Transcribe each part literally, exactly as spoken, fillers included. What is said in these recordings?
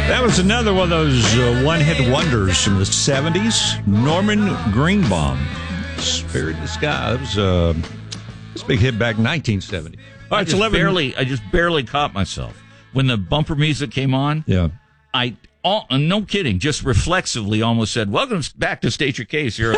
That was another one of those uh, one-hit wonders from the seventies. Norman Greenbaum, Spirit in the Sky. That was, uh, that was a big hit back in nineteen seventy. All right, I it's just eleven. barely, I just barely caught myself when the bumper music came on. Yeah. I, all, no kidding, just reflexively almost said, "Welcome back to State Your Case." Here.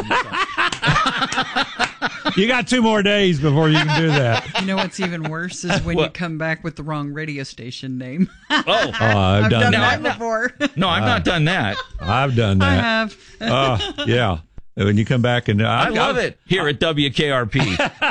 You got two more days before you can do that. You know what's even worse is when you What? come back with the wrong radio station name. Oh, Oh, I've, I've done, done that. that before. no, I've not done that. I've done I that. have. Oh, yeah. When you come back and I I've, love I've, it here at W K R P.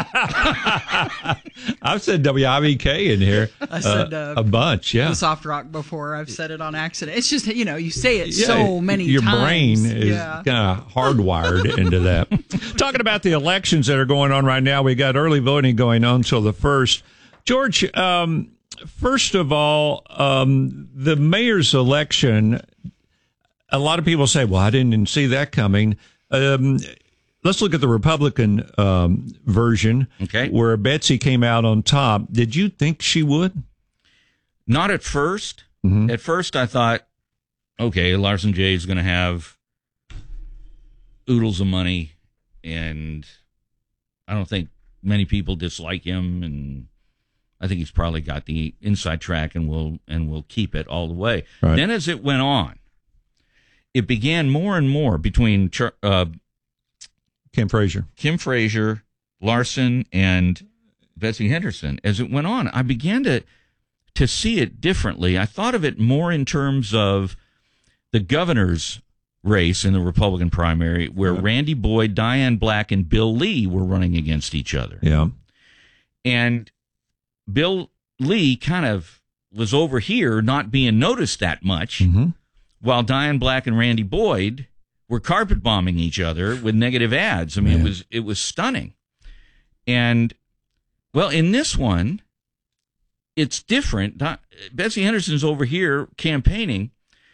I've said W I B K in here I said uh, a bunch. Yeah. the soft rock before. I've said it on accident. It's just, you know, you say it Yeah, so many your times. brain is yeah. kind of hardwired into that. Talking about the elections that are going on right now, we got early voting going on until the first. George, um, first of all, um, the mayor's election, a lot of people say, well, I didn't even see that coming. Um, let's look at the Republican um, version, Okay. where Betsy came out on top. Did you think she would? Not at first. Mm-hmm. At first, I thought, okay, Larson J is going to have oodles of money, and I don't think many people dislike him, and I think he's probably got the inside track, and will and will keep it all the way. Right. Then, as it went on, it began more and more between Char- uh, Kim Frazier. Kim Frazier, Larson, and Betsy Henderson. As it went on, I began to to see it differently. I thought of it more in terms of the governor's race in the Republican primary, where Yeah. Randy Boyd, Diane Black, and Bill Lee were running against each other. Yeah. And Bill Lee kind of was over here, not being noticed that much, Mm-hmm. while Diane Black and Randy Boyd were carpet bombing each other with negative ads. I mean, Yeah. it was it was stunning. And well, in this one, it's different. Di- Betsy Henderson's over here campaigning.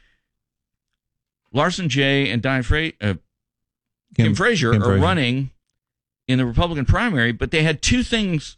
Larson J and Diane Fra- uh, Kim, Kim Frazier Kim are Frazier. running in the Republican primary, but they had two things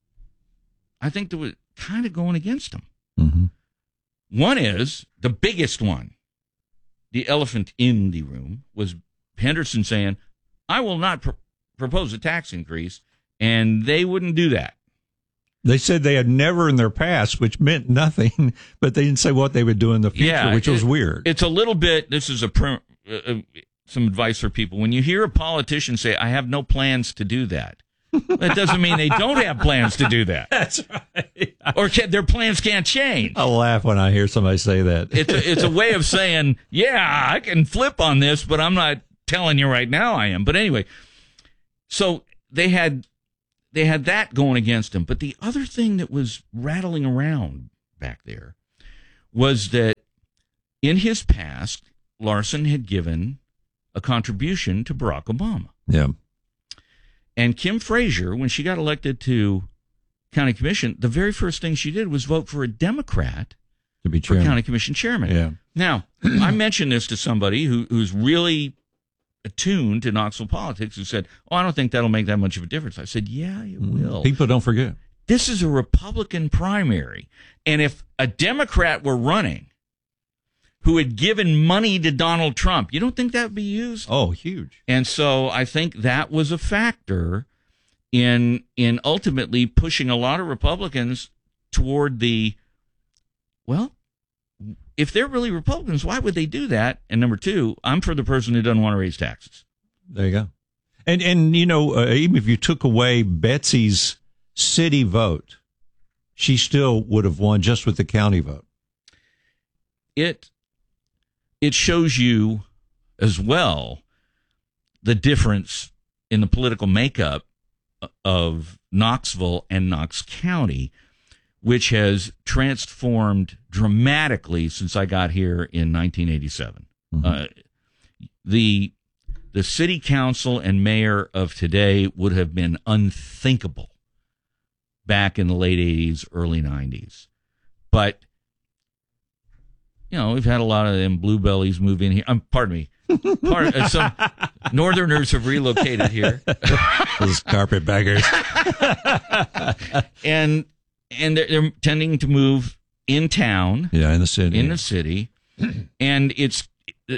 I think that were kind of going against them. Mm-hmm. One is the biggest one. The elephant in the room was Henderson saying, I will not pr- propose a tax increase, and they wouldn't do that. They said they had never in their past, which meant nothing, but they didn't say what they would do in the future, Yeah, which was it- weird. It's a little bit, this is a pr- uh, uh, some advice for people. When you hear a politician say, I have no plans to do that, that doesn't mean they don't have plans to do that. That's right. Or can, their plans can't change. I laugh when I hear somebody say that. It's a, it's a way of saying, yeah, I can flip on this, but I'm not telling you right now I am. But anyway, so they had they had that going against them. But the other thing that was rattling around back there was that in his past, Larson had given a contribution to Barack Obama. Yeah. And Kim Frazier, when she got elected to county commission, the very first thing she did was vote for a Democrat To be for chairman. county commission chairman. Yeah. Now, I mentioned this to somebody who, who's really attuned to Knoxville politics, who said, oh, I don't think that'll make that much of a difference. I said, yeah, it will. People don't forget. This is a Republican primary. And if a Democrat were running who had given money to Donald Trump, you don't think that would be used? Oh, huge. And so I think that was a factor in in ultimately pushing a lot of Republicans toward the, well, if they're really Republicans, why would they do that? And number two, I'm for the person who doesn't want to raise taxes. There you go. And, and you know, uh, even if you took away Betsy's city vote, she still would have won just with the county vote. It it shows you as well the difference in the political makeup of Knoxville and Knox County, which has transformed dramatically since I got here in nineteen eighty-seven. Mm-hmm. Uh, the the city council and mayor of today would have been unthinkable back in the late eighties, early nineties. But you know, we've had a lot of them bluebellies move in here. Um, pardon me. Part, uh, some Northerners have relocated here. Those carpetbaggers. and and they're, they're tending to move in town. Yeah, in the city. In the city. And it's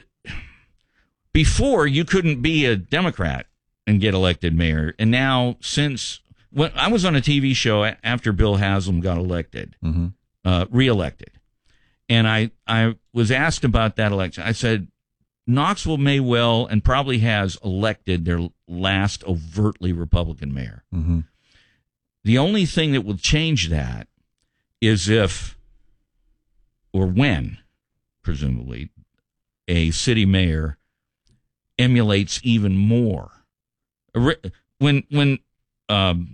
before you couldn't be a Democrat and get elected mayor. And now since when I was on a T V show after Bill Haslam got elected, Mm-hmm. uh, reelected, and I, I was asked about that election. I said, Knoxville may well and probably has elected their last overtly Republican mayor. Mm-hmm. The only thing that will change that is if, or when, presumably, a city mayor emulates even more. When, when, um,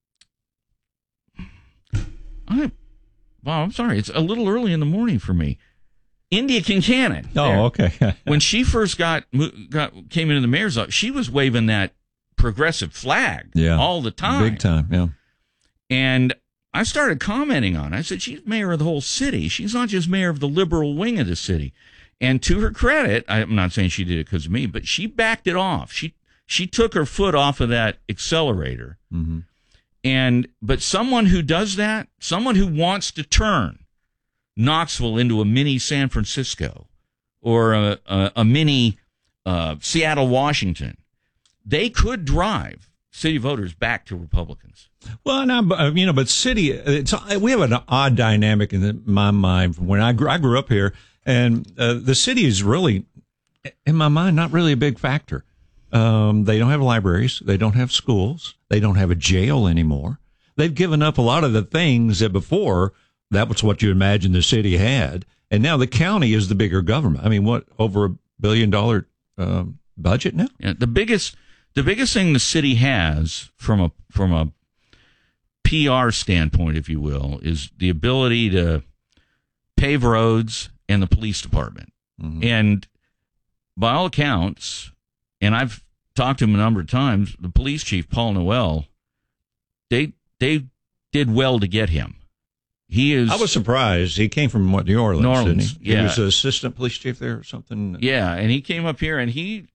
I, well, I'm sorry, it's a little early in the morning for me. India Kincannon. Oh, there. okay. When she first got, got came into the mayor's office, she was waving that progressive flag Yeah. all the time. Big time, yeah. And I started commenting on it. I said, she's mayor of the whole city. She's not just mayor of the liberal wing of the city. And to her credit, I'm not saying she did it because of me, but she backed it off. She she took her foot off of that accelerator. Mm-hmm. And but someone who does that, someone who wants to turn Knoxville into a mini San Francisco or a, a, a mini uh, Seattle, Washington, they could drive city voters back to Republicans. Well, no, you know, but city, it's, we have an odd dynamic in my mind from when I grew, I grew up here, and uh, the city is really, in my mind, not really a big factor. Um, they don't have libraries. They don't have schools. They don't have a jail anymore. They've given up a lot of the things that before, that was what you imagine the city had. And now the county is the bigger government. I mean, what, over a billion dollar um, budget now? Yeah, the biggest, the biggest thing the city has from a, from a P R standpoint, if you will, is the ability to pave roads and the police department. Mm-hmm. And by all accounts, and I've talked to him a number of times, the police chief, Paul Noel, they they did well to get him. He is. I was surprised. He came from what, New Orleans, New Orleans, didn't he? yeah. He was the assistant police chief there or something. Yeah, and he came up here and he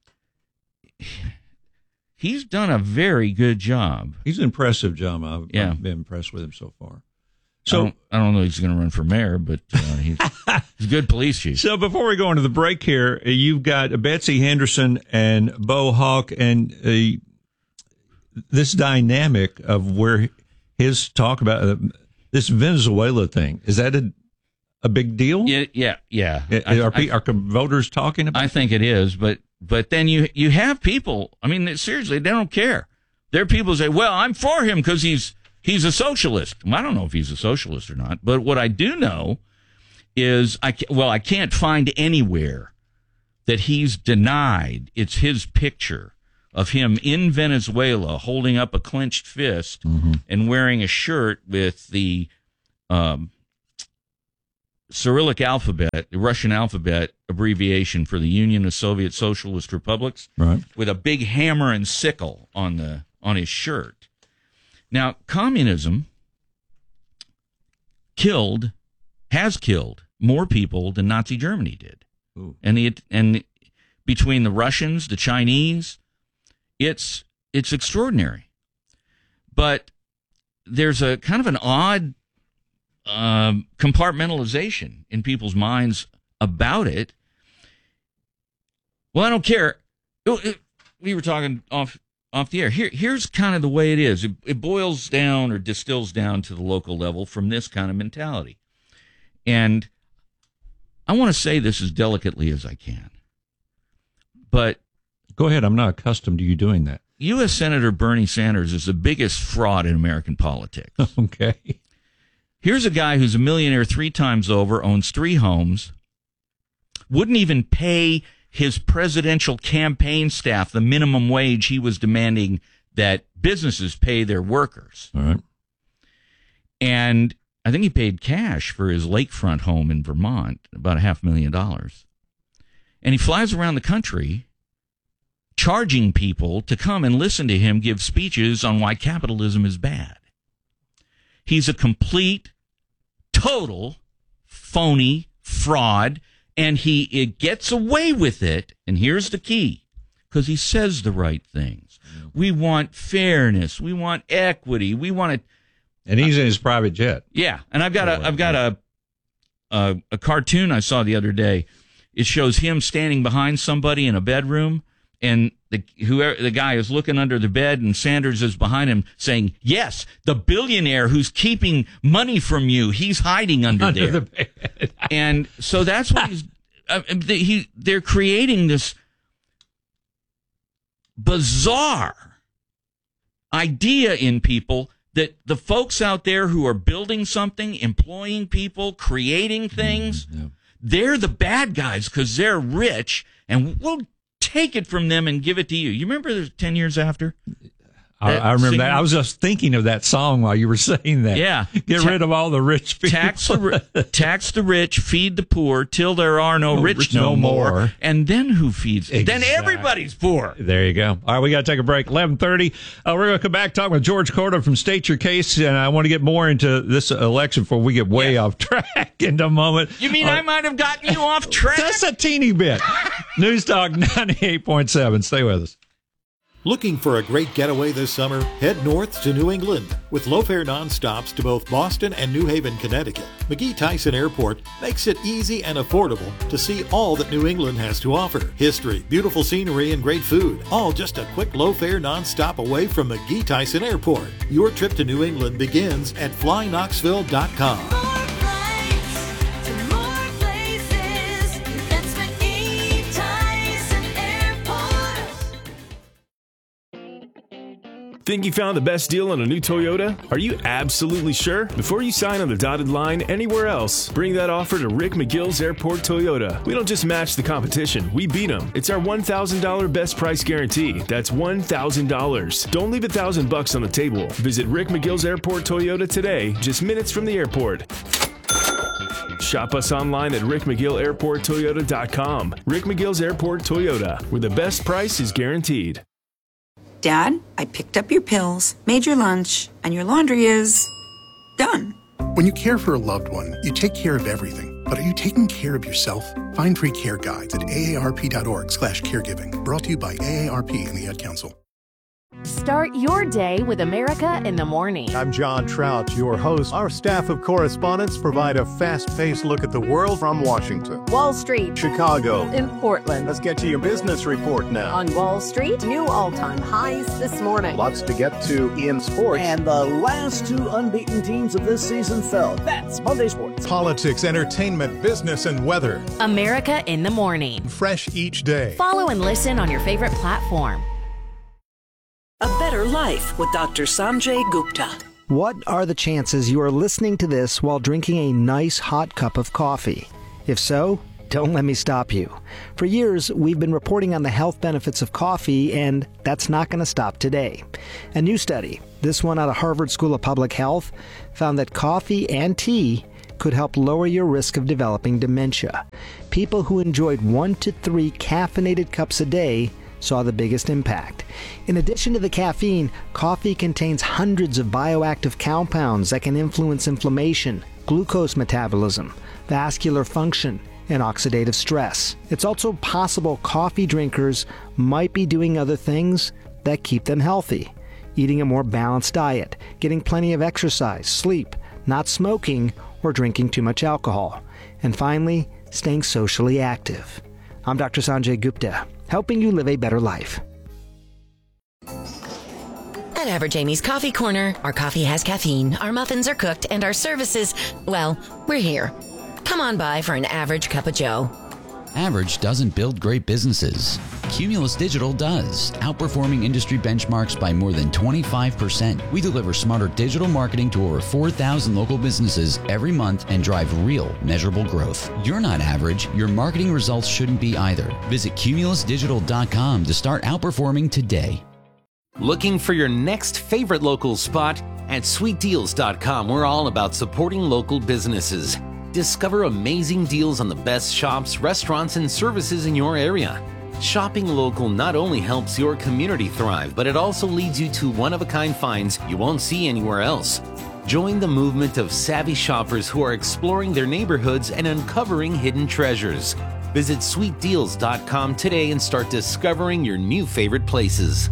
he's done a very good job. He's an impressive job. I've, yeah. I've been impressed with him so far. So So I don't, I don't know if he's going to run for mayor, but uh, he's, he's a good police chief. So before we go into the break here, you've got Betsy Henderson and Bo Hawk, and uh, this dynamic of where his talk about uh, this Venezuela thing, is that a, a big deal? Yeah, yeah, yeah. Are, are, I, are voters talking about I think it is, but but then you you have people, I mean, seriously, they don't care. There are people who say, well, I'm for him because he's he's a socialist. Well, I don't know if he's a socialist or not, but what I do know is, I well, I can't find anywhere that he's denied it's his picture of him in Venezuela holding up a clenched fist mm-hmm. and wearing a shirt with the um, Cyrillic alphabet, the Russian alphabet abbreviation for the Union of Soviet Socialist Republics, right, with a big hammer and sickle on the on his shirt. Now, communism killed, has killed more people than Nazi Germany did. Ooh. And the and between the Russians, the Chinese, it's it's extraordinary. But there's a kind of an odd um, compartmentalization in people's minds about it. Well, I don't care. We were talking off off the air. Here, here's kind of the way it is. It, it boils down or distills down to the local level from this kind of mentality. And I want to say this as delicately as I can. But go ahead. I'm not accustomed to you doing that. U S Senator Bernie Sanders is the biggest fraud in American politics. Okay. Here's a guy who's a millionaire three times over, owns three homes, wouldn't even pay his presidential campaign staff the minimum wage he was demanding that businesses pay their workers. All right. And I think he paid cash for his lakefront home in Vermont, about a half million dollars. And he flies around the country charging people to come and listen to him give speeches on why capitalism is bad. He's a complete, total, phony fraud, and he it gets away with it. And here's the key, because he says the right things. Yeah. We want fairness. We want equity. We want it. And he's in his private jet. Yeah, and I've got a I've got a a, a cartoon I saw the other day. It shows him standing behind somebody in a bedroom, and the whoever the guy is looking under the bed, and Sanders is behind him saying, "Yes, the billionaire who's keeping money from you, he's hiding under, Under there." the bed. And so that's what he's. Uh, they, he they're creating this bizarre idea in people that the folks out there who are building something, employing people, creating things, Mm, yeah. they're the bad guys because they're rich, and we'll take it from them and give it to you. You remember there's ten years after? I, I remember singing? that. I was just thinking of that song while you were saying that. Yeah. Get Ta- rid of all the rich people. Tax the, ri- tax the rich, feed the poor, till there are no Oh, rich, rich no, no more. more. And then who feeds? Then Exactly. everybody's poor. There you go. All right, we got to take a break. eleven thirty. Uh, we're going to come back talking with George Corder from State Your Case, and I want to get more into this election before we get way Yeah. off track in a moment. You mean Uh, I might have gotten you off track? Just a teeny bit. News Talk ninety-eight point seven. Stay with us. Looking for a great getaway this summer? Head north to New England. With low-fare nonstops to both Boston and New Haven, Connecticut, McGee-Tyson Airport makes it easy and affordable to see all that New England has to offer. History, beautiful scenery, and great food, all just a quick low-fare nonstop away from McGee-Tyson Airport. Your trip to New England begins at fly knoxville dot com. Think you found the best deal on a new Toyota? Are you absolutely sure? Before you sign on the dotted line anywhere else, bring that offer to Rick McGill's Airport Toyota. We don't just match the competition, we beat them. It's our one thousand dollars best price guarantee. That's one thousand dollars. Don't leave a thousand bucks on the table. Visit Rick McGill's Airport Toyota today, just minutes from the airport. Shop us online at rick mcgill airport toyota dot com. Rick McGill's Airport Toyota, where the best price is guaranteed. Dad, I picked up your pills, made your lunch, and your laundry is done. When you care for a loved one, you take care of everything. But are you taking care of yourself? Find free care guides at A A R P dot org slash caregiving. Brought to you by A A R P and the Ad Council. Start your day with America in the Morning. I'm John Trout, your host. Our staff of correspondents provide a fast-paced look at the world from Washington, Wall Street, Chicago, in Portland. Let's get to your business report now. On Wall Street, new all-time highs this morning. Lots to get to in sports. And the last two unbeaten teams of this season fell. That's Monday Sports. Politics, entertainment, business, and weather. America in the Morning. Fresh each day. Follow and listen on your favorite platform. A Better Life with Doctor Sanjay Gupta. What are the chances you are listening to this while drinking a nice hot cup of coffee? If so, don't let me stop you. For years, we've been reporting on the health benefits of coffee, and that's not going to stop today. A new study, this one out of Harvard School of Public Health, found that coffee and tea could help lower your risk of developing dementia. People who enjoyed one to three caffeinated cups a day saw the biggest impact. In addition to the caffeine, coffee contains hundreds of bioactive compounds that can influence inflammation, glucose metabolism, vascular function, and oxidative stress. It's also possible coffee drinkers might be doing other things that keep them healthy. Eating a more balanced diet, getting plenty of exercise, sleep, not smoking, or drinking too much alcohol. And finally, staying socially active. I'm Doctor Sanjay Gupta, helping you live a better life. At Average Amy's Coffee Corner, our coffee has caffeine, our muffins are cooked, and our services, well, we're here. Come on by for an average cup of joe. Average doesn't build great businesses. Cumulus Digital does, outperforming industry benchmarks by more than twenty-five percent. We deliver smarter digital marketing to over four thousand local businesses every month and drive real, measurable growth. You're not average. Your marketing results shouldn't be either. Visit cumulus digital dot com to start outperforming today. Looking for your next favorite local spot? At sweet deals dot com, we're all about supporting local businesses. Discover amazing deals on the best shops, restaurants, and services in your area. Shopping local not only helps your community thrive, but it also leads you to one-of-a-kind finds you won't see anywhere else. Join the movement of savvy shoppers who are exploring their neighborhoods and uncovering hidden treasures. Visit sweet deals dot com today and start discovering your new favorite places.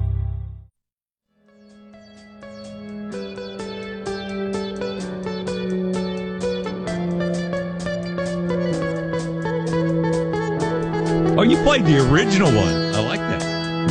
Oh, you played the original one. I like that.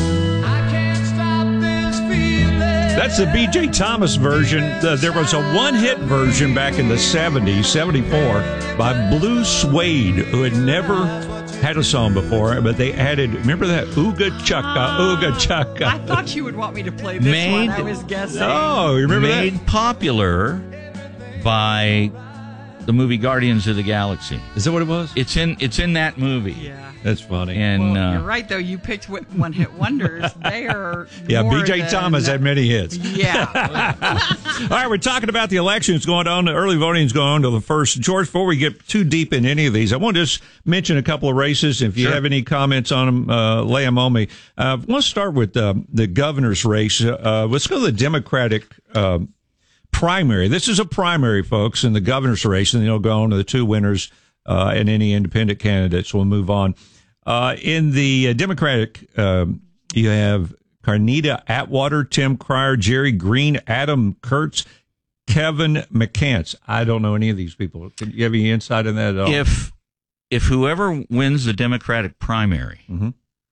That's the B J Thomas version. Uh, there was a one-hit version back in the seventies, seventy-four, by Blue Suede, who had never had a song before, but they added, remember that? Ooga Chaka, Ooga Chaka. I thought you would want me to play this Made, one. I was guessing. Oh, you remember Made that? Made popular by the movie Guardians of the Galaxy. Is that what it was? It's in It's in that movie. Yeah. That's funny. And well, uh, you're right, though. You picked one-hit wonders. They are Yeah, more B J than, Thomas had many hits. Yeah. All right, we're talking about the elections going on. The early voting's going on to the first. George, before we get too deep in any of these, I want to just mention a couple of races. If you Sure. have any comments on them, uh, lay them on me. Uh, I want to start with uh, the governor's race. Uh, let's go to the Democratic uh, primary. This is a primary, folks, in the governor's race, and they'll go on to the two winners uh, and any independent candidates. We'll move on. Uh, in the uh, Democratic, um, you have Carnita Atwater, Tim Cryer, Jerry Green, Adam Kurtz, Kevin McCants. I don't know any of these people. Can you have any insight in that at all? if if whoever wins the Democratic primary mm-hmm.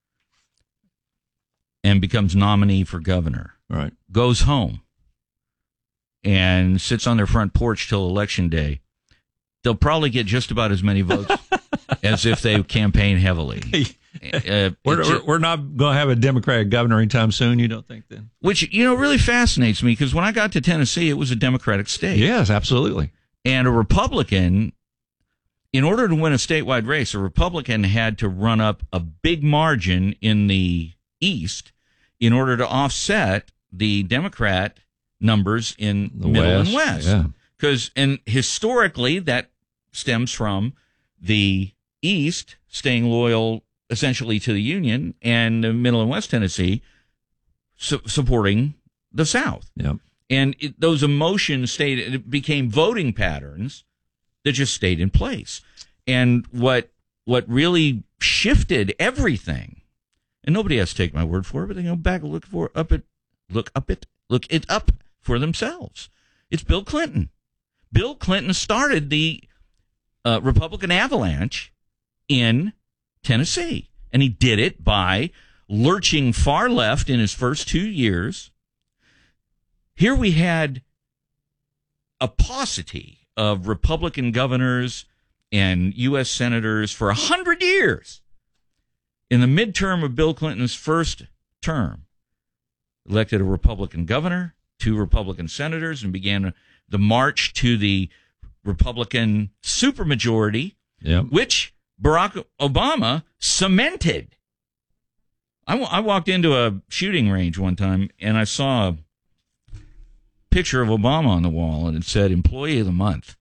and becomes nominee for governor right. goes home and sits on their front porch till election day, they'll probably get just about as many votes as if they campaign heavily. Uh, we're, just, we're, we're not going to have a Democratic governor anytime soon, you don't think, then? Which, you know, really fascinates me, because when I got to Tennessee, it was a Democratic state. Yes, absolutely. And a Republican, in order to win a statewide race, a Republican had to run up a big margin in the East in order to offset the Democrat numbers in The Middle West, and West. yeah. Because, and historically, that stems from the East staying loyal essentially to the Union, and the Middle and West Tennessee su- supporting the South. Yep. And it, those emotions stayed, it became voting patterns that just stayed in place. And what what really shifted everything, and nobody has to take my word for it, but they go back and look for up it, look up it, look it up for themselves. It's Bill Clinton. Bill Clinton started the uh, Republican avalanche in Tennessee, and he did it by lurching far left in his first two years. Here we had a paucity of Republican governors and U S senators for a hundred years. In the midterm of Bill Clinton's first term, elected a Republican governor, two Republican senators, and began the march to the Republican supermajority, yep. which Barack Obama cemented. I, w- I walked into a shooting range one time, and I saw a picture of Obama on the wall, and it said Employee of the Month.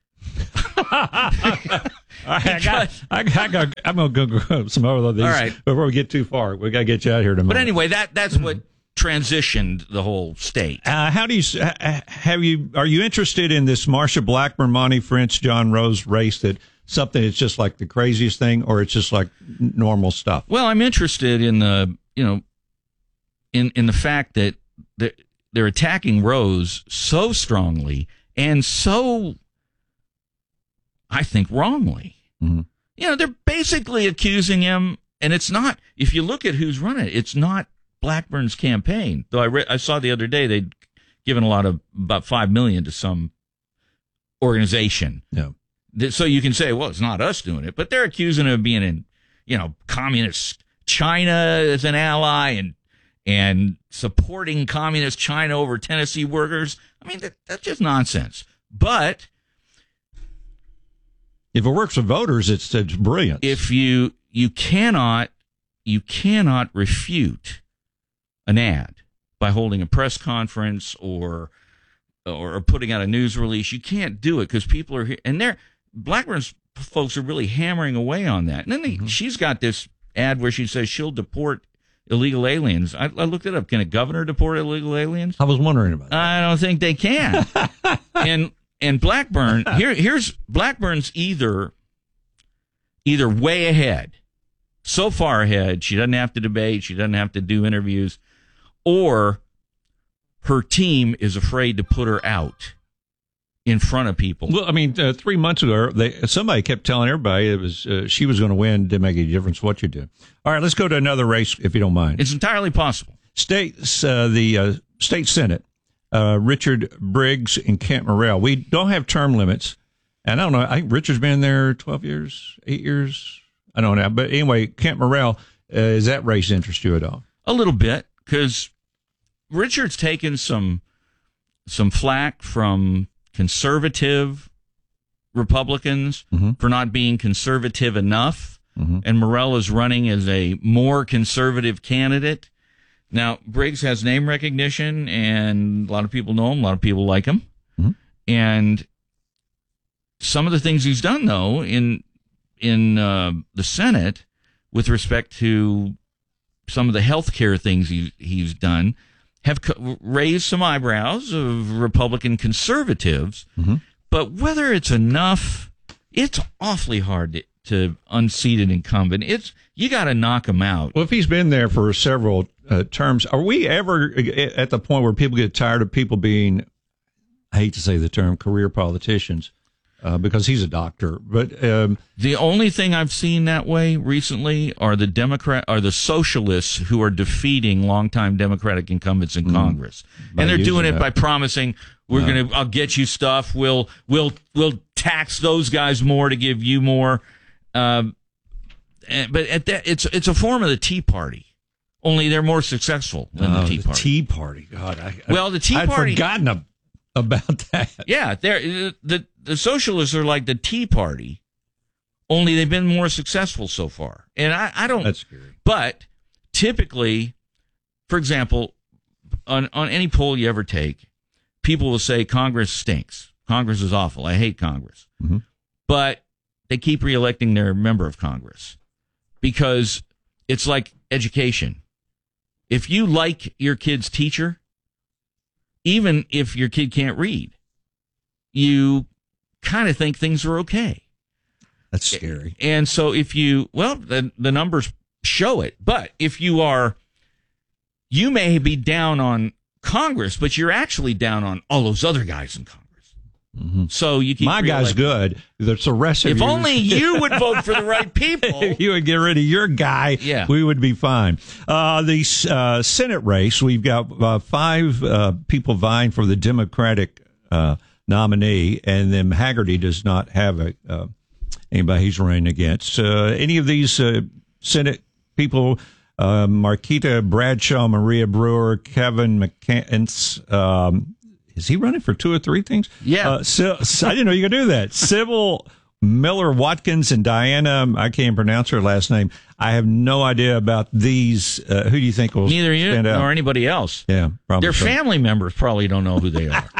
All right, I got, I got, I got, I'm going to go some other of these. All right. Before we get too far, we got to get you out here in a But moment. anyway, that that's what transitioned the whole state. Uh, how do you have you? Are you interested in this Marsha Blackburn, Monty French, John Rose race? That something that's just like the craziest thing, or it's just like normal stuff? Well, I'm interested in the you know in in the fact that they're, they're attacking Rose so strongly and so, I think, wrongly. Mm-hmm. You know, they're basically accusing him, and it's not. If you look at who's running it, it's not Blackburn's campaign. Though I read, I saw the other day they'd given a lot of about five million to some organization. Yeah. So you can say, well, it's not us doing it, but they're accusing him of being in, you know, communist China as an ally and and supporting communist China over Tennessee workers. I mean, that, that's just nonsense. But if it works for voters, it's it's brilliant. If you you cannot you cannot refute an ad by holding a press conference or or putting out a news release, you can't do it because people are here, and they're Blackburn's folks are really hammering away on that. And then they, mm-hmm. she's got this ad where she says she'll deport illegal aliens. I, I looked it up. Can a governor deport illegal aliens? I was wondering about that. I don't think they can. and and Blackburn here here's Blackburn's either either way ahead, so far ahead she doesn't have to debate, she doesn't have to do interviews, or her team is afraid to put her out in front of people. Well, I mean, uh, three months ago, they, somebody kept telling everybody it was uh, she was going to win. Didn't make any difference what you did. All right, let's go to another race, if you don't mind. It's entirely possible. States, uh, the uh, state senate, uh, Richard Briggs and Kent Morrell. We don't have term limits, and I don't know. I think Richard's been there twelve years, eight years. I don't know, but anyway, Kent Morrell. Uh, is that race interest you at all? A little bit, because Richard's taken some some flack from conservative Republicans mm-hmm. for not being conservative enough, mm-hmm. and Morrell is running as a more conservative candidate. Now, Briggs has name recognition, and a lot of people know him, a lot of people like him, mm-hmm. and some of the things he's done, though, in in uh, the Senate with respect to some of the health care things he, he's done have co- raised some eyebrows of Republican conservatives, mm-hmm. but whether it's enough, it's awfully hard to, to unseat an incumbent. It's you got to knock him out. Well, if he's been there for several uh, terms, are we ever at the point where people get tired of people being, I hate to say the term, career politicians? Uh, because he's a doctor, but um, the only thing I've seen that way recently are the Democrat, are the socialists who are defeating longtime Democratic incumbents in mm, Congress, and they're doing it that. by promising we're no. gonna, I'll get you stuff, we'll we'll we'll tax those guys more to give you more, um, and, but at that it's it's a form of the Tea Party, only they're more successful than oh, the Tea Party. The Tea Party, God, I, well the Tea I'd Party. I'd forgotten a, about that. Yeah, they're the. The socialists are like the Tea Party, only they've been more successful so far. And I, I don't. That's scary. But typically, for example, on, on any poll you ever take, people will say Congress stinks. Congress is awful. I hate Congress. Mm-hmm. But they keep reelecting their member of Congress because it's like education. If you like your kid's teacher, even if your kid can't read, you kind of think things are okay. That's scary. And so if you, well, the, the numbers show it, but if you are, you may be down on Congress, but you're actually down on all those other guys in Congress. Mm-hmm. So you keep my guy's good. There's the rest of If you. only you would vote for the right people. If you would get rid of your guy, yeah. we would be fine. Uh, the uh, Senate race, we've got uh, five uh, people vying for the Democratic uh nominee, and then Haggerty does not have a uh, anybody he's running against. Uh, any of these uh, Senate people, uh, Marquita Bradshaw, Maria Brewer, Kevin McCants, um, is he running for two or three things? Yeah. Uh, so, so I didn't know you could do that. Sybil Miller Watkins and Diana, I can't pronounce her last name. I have no idea about these. Uh, who do you think will Neither you stand out? nor anybody else. Yeah, probably Their so. family members probably don't know who they are.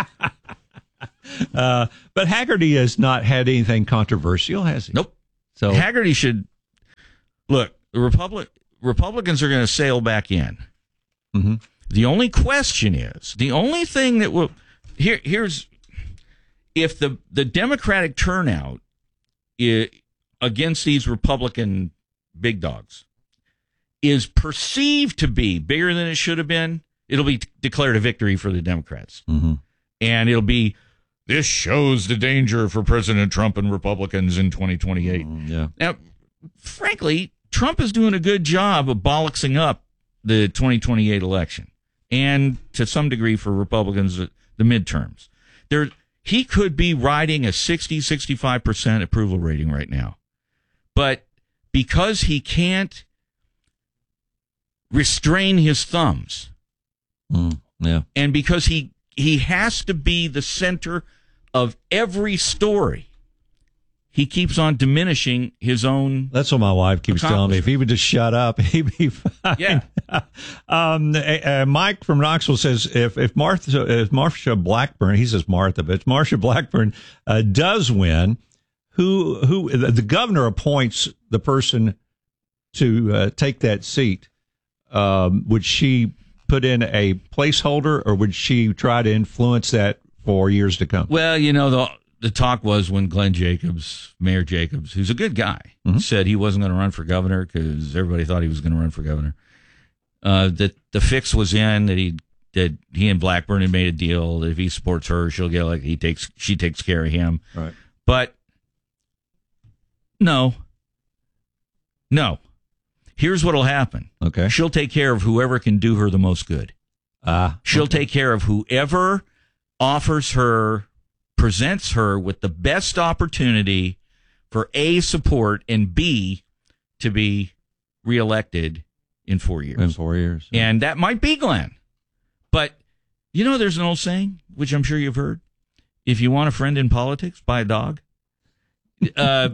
Uh, but Haggerty has not had anything controversial, has he? Nope. So Haggerty should look. The Republic Republicans are going to sail back in. Mm-hmm. The only question is the only thing that will here. Here's if the the Democratic turnout is, against these Republican big dogs is perceived to be bigger than it should have been. It'll be declared a victory for the Democrats, mm-hmm. and it'll be. This shows the danger for President Trump and Republicans in twenty twenty-eight. Mm, yeah. Now, frankly, Trump is doing a good job of bollocksing up the twenty twenty-eight election, and to some degree for Republicans, the midterms. There, he could be riding a sixty, sixty-five percent approval rating right now. But because he can't restrain his thumbs, mm, yeah. and because he, he has to be the center of every story, he keeps on diminishing his own. That's what my wife keeps telling me. If he would just shut up, he'd be fine. Yeah. um, uh, Mike from Knoxville says if if Martha, if Marsha Blackburn, he says Martha, but if Marsha Blackburn uh, does win, who who the governor appoints the person to uh, take that seat? Um, would she put in a placeholder, or would she try to influence that for years to come? Well, you know, the the talk was when Glenn Jacobs, Mayor Jacobs, who's a good guy, mm-hmm. said he wasn't going to run for governor because everybody thought he was going to run for governor. Uh, that the fix was in that he that he and Blackburn had made a deal that if he supports her, she'll get like he takes she takes care of him. Right. But no, no. Here's what'll happen. Okay. She'll take care of whoever can do her the most good. Ah. She'll okay. take care of whoever offers her, presents her with the best opportunity for A, support, and B, to be reelected in four years. In four years. Yeah. And that might be Glenn. But, you know, there's an old saying, which I'm sure you've heard. If you want a friend in politics, buy a dog. Uh,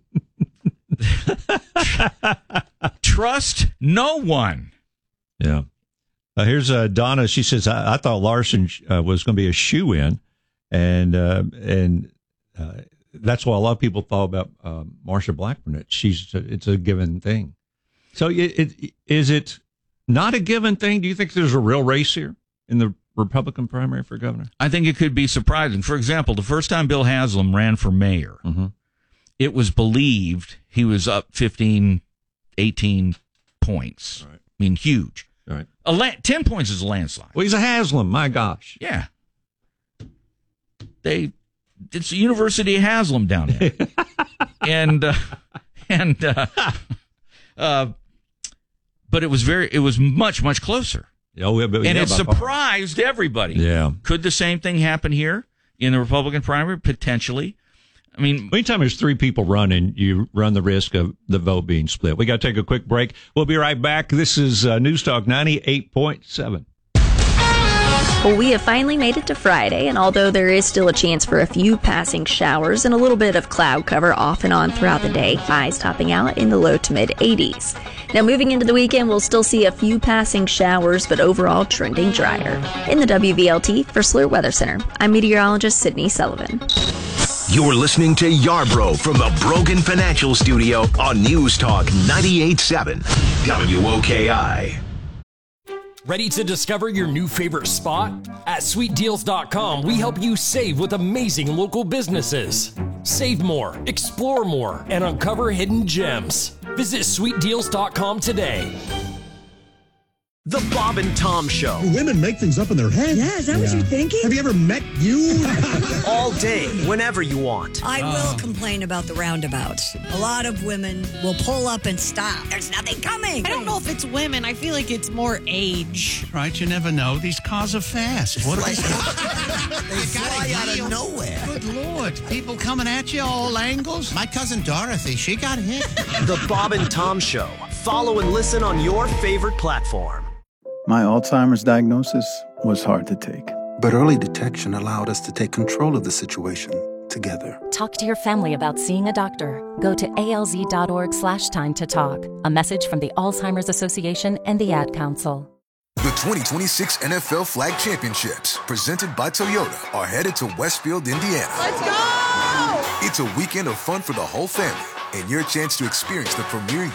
trust no one. Yeah. Uh, here's uh, Donna. She says, I, I thought Larson uh, was going to be a shoe-in, and uh, and uh, that's why a lot of people thought about uh, Marsha Blackburn. She's it's a given thing. So it, it, is it not a given thing? Do you think there's a real race here in the Republican primary for governor? I think it could be surprising. For example, the first time Bill Haslam ran for mayor, mm-hmm. it was believed he was up fifteen, eighteen points. Right. I mean, huge. Right. A la- ten points is a landslide. Well, he's a Haslam. My gosh. Yeah. They, it's the University of Haslam down there. and, uh, and, uh, uh, but it was very, it was much, much closer. Oh, yeah, but, and yeah, it surprised far. everybody. Yeah. Could the same thing happen here in the Republican primary? Potentially. I mean, anytime there's three people running, you run the risk of the vote being split. We got to take a quick break. We'll be right back. This is uh, News Talk ninety-eight point seven. Well, we have finally made it to Friday, and although there is still a chance for a few passing showers and a little bit of cloud cover off and on throughout the day, highs topping out in the low to mid eighties. Now, moving into the weekend, we'll still see a few passing showers, but overall trending drier. In the W V L T for S L U R Weather Center, I'm meteorologist Sydney Sullivan. You're listening to Yarbrough from the Brogan Financial Studio on News Talk ninety-eight point seven W O K I. Ready to discover your new favorite spot? At sweet deals dot com, we help you save with amazing local businesses. Save more, explore more, and uncover hidden gems. Visit sweet deals dot com today. The Bob and Tom Show. Women make things up in their head. Yeah, is that yeah. what you're thinking? Have you ever met you? All day, whenever you want. I uh. will complain about the roundabouts. A lot of women will pull up and stop. There's nothing coming. I don't know if it's women. I feel like it's more age. Right, you never know. These cars are fast. What They fly out of nowhere. Good Lord. People coming at you all angles. My cousin Dorothy, she got hit. The Bob and Tom Show. Follow and listen on your favorite platform. My Alzheimer's diagnosis was hard to take. But early detection allowed us to take control of the situation together. Talk to your family about seeing a doctor. Go to alz.org slash time to talk. A message from the Alzheimer's Association and the Ad Council. The twenty twenty-six N F L Flag Championships, presented by Toyota, are headed to Westfield, Indiana. Let's go! It's a weekend of fun for the whole family and your chance to experience the premier